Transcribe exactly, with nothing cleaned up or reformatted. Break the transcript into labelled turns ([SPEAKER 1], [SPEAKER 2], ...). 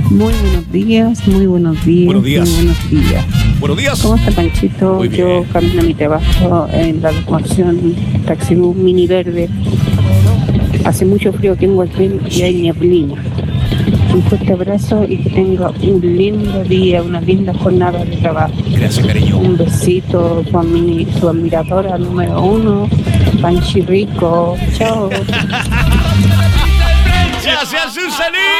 [SPEAKER 1] Muy buenos días, muy buenos días.
[SPEAKER 2] Buenos días.
[SPEAKER 1] Muy buenos días.
[SPEAKER 2] Buenos días.
[SPEAKER 1] ¿Cómo está, Panchito?
[SPEAKER 2] Muy bien.
[SPEAKER 1] Yo camino a mi trabajo en la locomoción Taxibús Mini Verde. Hace mucho frío aquí en Hualpén y hay neblina. Un fuerte abrazo y que tenga un lindo día, una linda jornada de trabajo.
[SPEAKER 2] Gracias, cariño.
[SPEAKER 1] Un besito, su, ami- su admiradora número uno, Panchi Rico. Chao.
[SPEAKER 2] Gracias, Susaní.